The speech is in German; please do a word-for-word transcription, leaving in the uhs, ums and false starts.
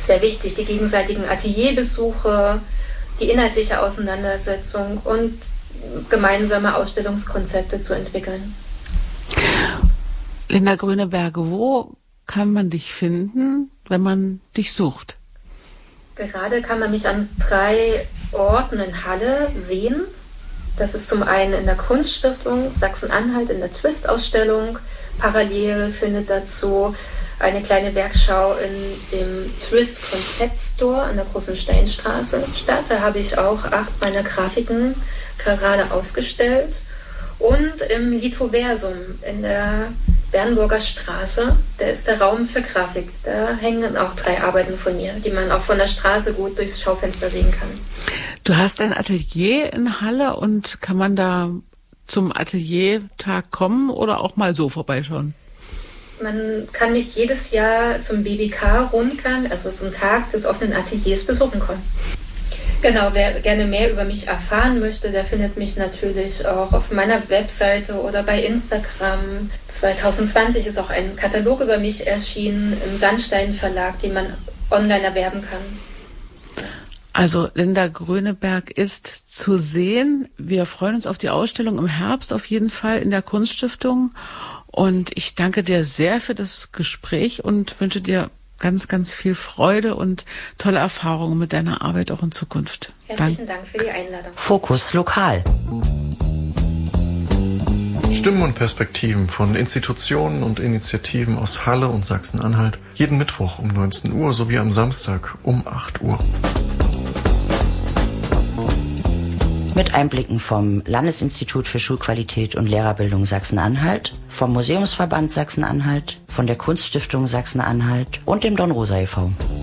sehr wichtig, die gegenseitigen Atelierbesuche, die inhaltliche Auseinandersetzung und gemeinsame Ausstellungskonzepte zu entwickeln. Linda Gröneberg, wo kann man dich finden, wenn man dich sucht? Gerade kann man mich an drei Orten in Halle sehen. Das ist zum einen in der Kunststiftung Sachsen-Anhalt in der Twist-Ausstellung. Parallel findet dazu eine kleine Werkschau in dem Twist Concept Store an der Großen Steinstraße statt. Da habe ich auch acht meiner Grafiken gerade ausgestellt. Und im Lithoversum in der Bernburger Straße, da ist der Raum für Grafik. Da hängen auch drei Arbeiten von mir, die man auch von der Straße gut durchs Schaufenster sehen kann. Du hast ein Atelier in Halle und kann man da zum Ateliertag kommen oder auch mal so vorbeischauen? Man kann mich jedes Jahr zum B B K-Rundgang, also zum Tag des offenen Ateliers, besuchen kommen. Genau, wer gerne mehr über mich erfahren möchte, der findet mich natürlich auch auf meiner Webseite oder bei Instagram. zwanzig zwanzig ist auch ein Katalog über mich erschienen im Sandstein Verlag, den man online erwerben kann. Also Linda Gröneberg ist zu sehen. Wir freuen uns auf die Ausstellung im Herbst auf jeden Fall in der Kunststiftung. Und ich danke dir sehr für das Gespräch und wünsche dir ganz, ganz viel Freude und tolle Erfahrungen mit deiner Arbeit auch in Zukunft. Herzlichen Dank für die Einladung. Fokus Lokal. Stimmen und Perspektiven von Institutionen und Initiativen aus Halle und Sachsen-Anhalt. Jeden Mittwoch um neunzehn Uhr sowie am Samstag um acht Uhr. Mit Einblicken vom Landesinstitut für Schulqualität und Lehrerbildung Sachsen-Anhalt, vom Museumsverband Sachsen-Anhalt, von der Kunststiftung Sachsen-Anhalt und dem Dornrosa e V